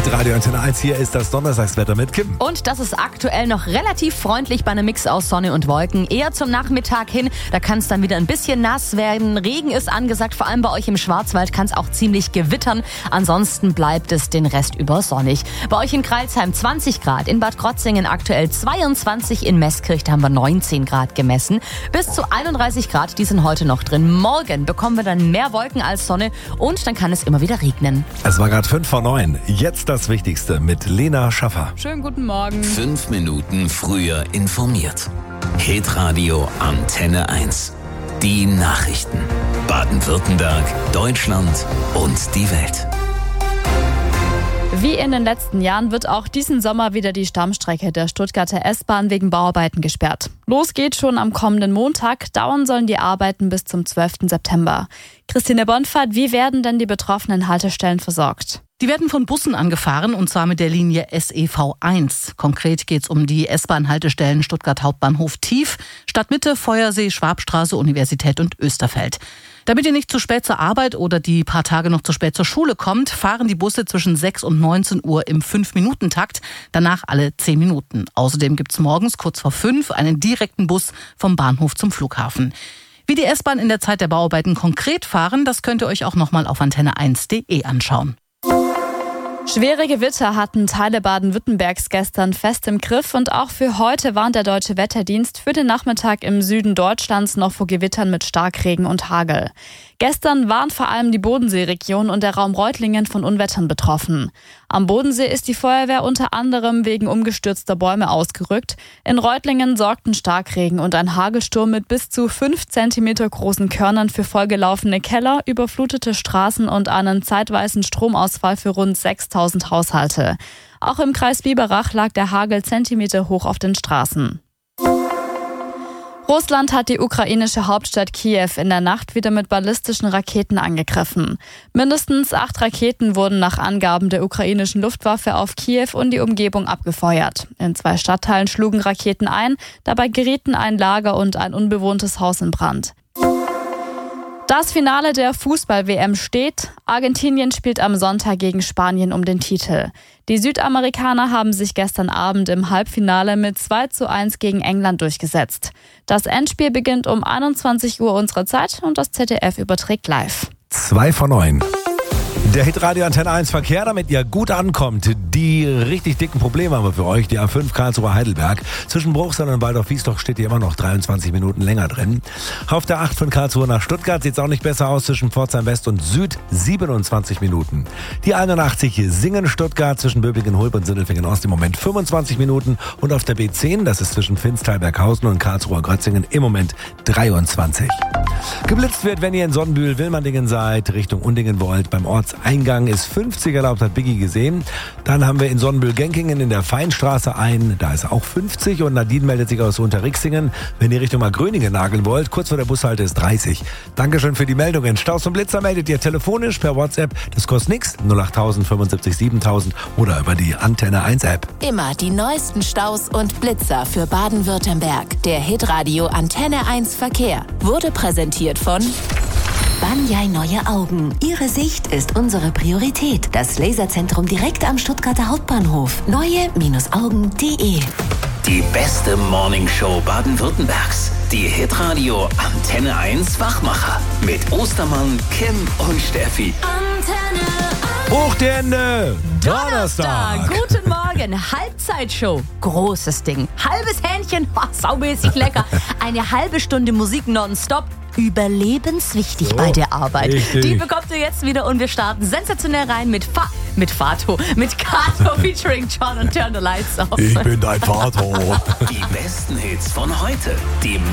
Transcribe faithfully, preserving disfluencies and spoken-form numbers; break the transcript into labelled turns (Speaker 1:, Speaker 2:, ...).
Speaker 1: Hitradio Antenne eins, hier ist das Donnerstagswetter mit Kim.
Speaker 2: Und das ist aktuell noch relativ freundlich bei einem Mix aus Sonne und Wolken. Eher zum Nachmittag hin, da kann es dann wieder ein bisschen nass werden. Regen ist angesagt, vor allem bei euch im Schwarzwald kann es auch ziemlich gewittern. Ansonsten bleibt es den Rest über sonnig. Bei euch in Crailsheim zwanzig Grad, in Bad Krotzingen aktuell zweiundzwanzig, in Meßkirch da haben wir neunzehn Grad gemessen. Bis zu einunddreißig Grad, die sind heute noch drin. Morgen bekommen wir dann mehr Wolken als Sonne und dann kann es immer wieder regnen.
Speaker 1: Es war gerade fünf vor neun. Jetzt das Wichtigste mit Lena Schaffer.
Speaker 3: Schönen guten Morgen.
Speaker 4: Fünf Minuten früher informiert. Hitradio Antenne eins. Die Nachrichten. Baden-Württemberg, Deutschland und die Welt.
Speaker 3: Wie in den letzten Jahren wird auch diesen Sommer wieder die Stammstrecke der Stuttgarter S-Bahn wegen Bauarbeiten gesperrt. Los geht schon am kommenden Montag, dauern sollen die Arbeiten bis zum zwölften September. Christine Bonfahrt, wie werden denn die betroffenen Haltestellen versorgt?
Speaker 5: Die werden von Bussen angefahren und zwar mit der Linie S E V eins. Konkret geht es um die S-Bahn-Haltestellen Stuttgart Hauptbahnhof Tief, Stadtmitte, Feuersee, Schwabstraße, Universität und Österfeld. Damit ihr nicht zu spät zur Arbeit oder die paar Tage noch zu spät zur Schule kommt, fahren die Busse zwischen sechs und neunzehn Uhr im fünf Minuten Takt, danach alle zehn Minuten. Außerdem gibt's morgens kurz vor fünf einen direkten Bus vom Bahnhof zum Flughafen. Wie die S-Bahn in der Zeit der Bauarbeiten konkret fahren, das könnt ihr euch auch nochmal auf antenne eins punkt de anschauen.
Speaker 3: Schwere Gewitter hatten Teile Baden-Württembergs gestern fest im Griff und auch für heute warnt der Deutsche Wetterdienst für den Nachmittag im Süden Deutschlands noch vor Gewittern mit Starkregen und Hagel. Gestern waren vor allem die Bodenseeregion und der Raum Reutlingen von Unwettern betroffen. Am Bodensee ist die Feuerwehr unter anderem wegen umgestürzter Bäume ausgerückt. In Reutlingen sorgten Starkregen und ein Hagelsturm mit bis zu fünf Zentimeter großen Körnern für vollgelaufene Keller, überflutete Straßen und einen zeitweisen Stromausfall für rund sechstausend Haushalte. Auch im Kreis Biberach lag der Hagel Zentimeter hoch auf den Straßen. Russland hat die ukrainische Hauptstadt Kiew in der Nacht wieder mit ballistischen Raketen angegriffen. Mindestens acht Raketen wurden nach Angaben der ukrainischen Luftwaffe auf Kiew und die Umgebung abgefeuert. In zwei Stadtteilen schlugen Raketen ein, dabei gerieten ein Lager und ein unbewohntes Haus in Brand. Das Finale der Fußball-W M steht. Argentinien spielt am Sonntag gegen Spanien um den Titel. Die Südamerikaner haben sich gestern Abend im Halbfinale mit zwei zu eins gegen England durchgesetzt. Das Endspiel beginnt um einundzwanzig Uhr unserer Zeit und das Z D F überträgt live.
Speaker 1: zwei vor neun. Der Hitradio Antenne eins Verkehr, damit ihr gut ankommt. Die richtig dicken Probleme haben wir für euch. Die A fünf Karlsruhe Heidelberg. Zwischen Bruchsal und Waldorf-Wiesloch steht hier immer noch dreiundzwanzig Minuten länger drin. Auf der acht von Karlsruhe nach Stuttgart sieht es auch nicht besser aus. Zwischen Pforzheim West und Süd siebenundzwanzig Minuten. Die einundachtzig Singen-Stuttgart zwischen Böblingen, Hulb und Sindelfingen Ost im Moment fünfundzwanzig Minuten. Und auf der B zehn, das ist zwischen Finstal-Berghausen und Karlsruhe-Grötzingen im Moment dreiundzwanzig. Geblitzt wird, wenn ihr in Sonnenbühl, Wilmerdingen seid, Richtung Undingen wollt. Beim Ortseingang ist fünfzig erlaubt, hat Biggie gesehen. Dann haben wir in Sonnenbühl-Genkingen in der Feinstraße ein, da ist auch fünfzig. Und Nadine meldet sich aus Unterrixingen, wenn ihr Richtung Markgröningen nageln wollt. Kurz vor der Bushalte ist dreißig. Dankeschön für die Meldungen. Staus und Blitzer meldet ihr telefonisch per WhatsApp. Das kostet nichts. null acht null null fünfundsiebzig siebentausend oder über die Antenne eins App.
Speaker 6: Immer die neuesten Staus und Blitzer für Baden-Württemberg. Der Hitradio Antenne eins Verkehr wurde präsentiert von
Speaker 7: Banyai Neue Augen. Ihre Sicht ist unsere Priorität. Das Laserzentrum direkt am Stuttgarter Hauptbahnhof. neue Augen punkt de.
Speaker 4: Die beste Morningshow Baden-Württembergs. Die Hitradio Antenne eins Wachmacher. Mit Ostermann, Kim und Steffi.
Speaker 2: Antenne
Speaker 1: Hoch den äh, Donnerstag.
Speaker 2: Guten Morgen, Halbzeitshow. Großes Ding. Halbes Hähnchen, oh, saumäßig lecker. Eine halbe Stunde Musik nonstop. Überlebenswichtig
Speaker 1: So,
Speaker 2: bei der Arbeit.
Speaker 1: richtig.
Speaker 2: Die bekommt ihr jetzt wieder und wir starten sensationell rein mit Fa mit Fato, mit Kato featuring John und Turn the Lights Off.
Speaker 1: Ich bin dein Vater.
Speaker 4: Die besten Hits von heute. Die